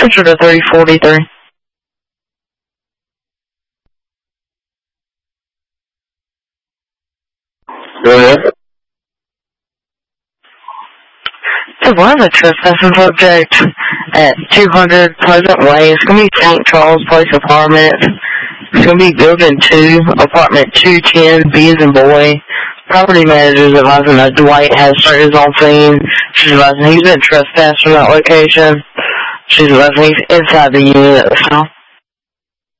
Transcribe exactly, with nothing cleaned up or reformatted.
Answer to three forty-three. Go ahead. There was a trespassing subject at two hundred Pleasant Way. It's going to be Saint Charles Place Apartments. It's going to be Building two, Apartment two ten, B as in boy. Property manager is advising that Dwight has started his own scene. She's advising he's been trespassed from that location. She's advising he's inside the unit at the time.